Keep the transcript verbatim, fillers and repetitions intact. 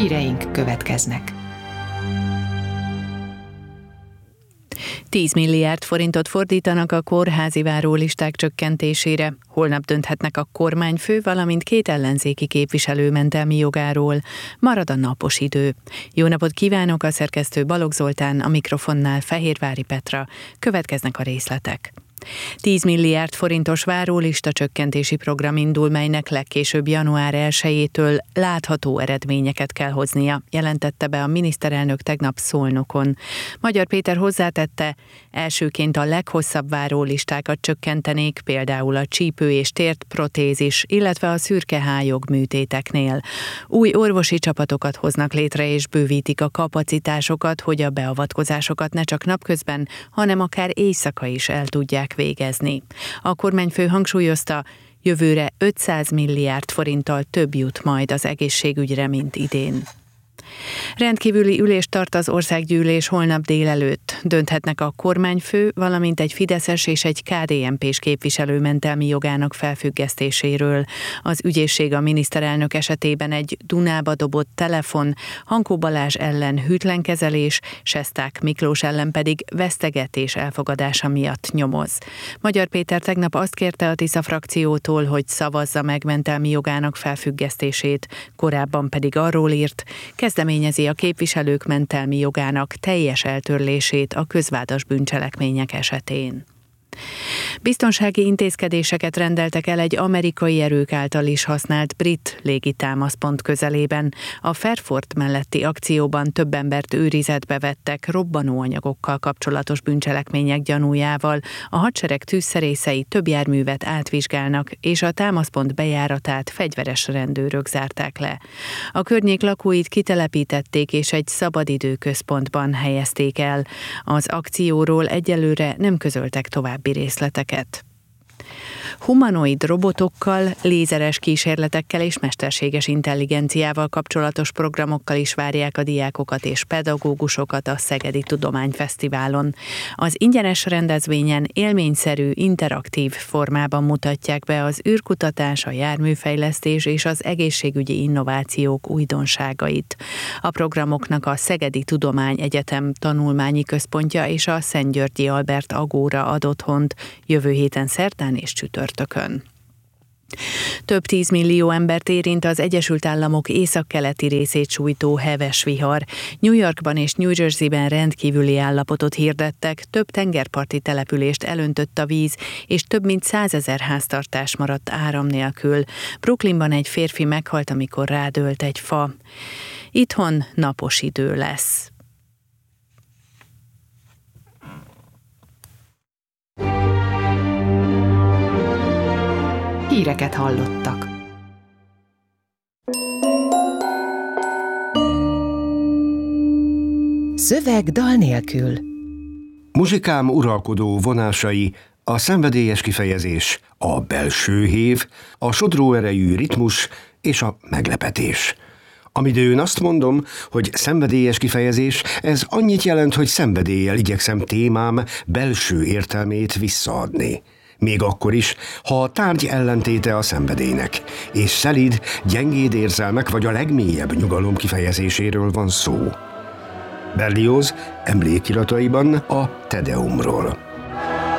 Híreink következnek. tíz milliárd forintot fordítanak a kórházi várólisták csökkentésére. Holnap dönthetnek a kormányfő, valamint két ellenzéki képviselő mentelmi jogáról. Marad a napos idő. Jó napot kívánok, a szerkesztő Balogh Zoltán, a mikrofonnál Fehérvári Petra. Következnek a részletek. tíz milliárd forintos várólista csökkentési program indul, melynek legkésőbb január elsejétől látható eredményeket kell hoznia, jelentette be a miniszterelnök tegnap Szolnokon. Magyar Péter hozzátette, elsőként a leghosszabb várólistákat csökkentenék, például a csípő és térprotézis, illetve a szürkehályog műtéteknél. Új orvosi csapatokat hoznak létre és bővítik a kapacitásokat, hogy a beavatkozásokat ne csak napközben, hanem akár éjszaka is el tudják végezni. A kormányfő hangsúlyozta, jövőre ötszáz milliárd forinttal több jut majd az egészségügyre, mint idén. Rendkívüli ülést tart az országgyűlés holnap délelőtt. Dönthetnek a kormányfő, valamint egy fideszes és egy ká dé en pés képviselő mentelmi jogának felfüggesztéséről. Az ügyészség a miniszterelnök esetében egy Dunába dobott telefon, Hankó Balázs ellen hűtlenkezelés, Sesták Miklós ellen pedig vesztegetés elfogadása miatt nyomoz. Magyar Péter tegnap azt kérte a Tisza frakciótól, hogy szavazza meg mentelmi jogának felfüggesztését, korábban pedig arról írt, kezdeményezi a képviselők mentelmi jogának teljes eltörlését a közvádas bűncselekmények esetén. Biztonsági intézkedéseket rendeltek el egy amerikai erők által is használt brit légitámaszpont közelében. A Fairford melletti akcióban több embert őrizetbe vettek robbanóanyagokkal kapcsolatos bűncselekmények gyanújával. A hadsereg tűzszerészei több járművet átvizsgálnak, és a támaszpont bejáratát fegyveres rendőrök zárták le. A környék lakóit kitelepítették, és egy szabadidőközpontban helyezték el. Az akcióról egyelőre nem közöltek további részleteket. Humanoid robotokkal, lézeres kísérletekkel és mesterséges intelligenciával kapcsolatos programokkal is várják a diákokat és pedagógusokat a Szegedi Tudományfesztiválon. Az ingyenes rendezvényen élményszerű, interaktív formában mutatják be az űrkutatás, a járműfejlesztés és az egészségügyi innovációk újdonságait. A programoknak a Szegedi Tudományegyetem tanulmányi központja és a Szentgyörgyi Albert Agóra ad otthont jövő héten szerdán és csütörtökön. Több tízmillió embert érint az Egyesült Államok északkeleti részét sújtó heves vihar. New Yorkban és New Jerseyben rendkívüli állapotot hirdettek, több tengerparti települést elöntött a víz, és több mint százezer háztartás maradt áram nélkül. Brooklynban egy férfi meghalt, amikor rádőlt egy fa. Itthon napos idő lesz. Híreket hallottak. Szöveg dal nélkül. Muzsikám uralkodó vonásai, a szenvedélyes kifejezés, a belső hév, a sodró erejű ritmus és a meglepetés. Amidőn azt mondom, hogy szenvedélyes kifejezés, ez annyit jelent, hogy szenvedéllyel igyekszem témám belső értelmét visszaadni. Még akkor is, ha a tárgy ellentéte a szenvedélynek, és szelíd, gyengéd érzelmek vagy a legmélyebb nyugalom kifejezéséről van szó. Berlioz emlékirataiban a Te Deumról.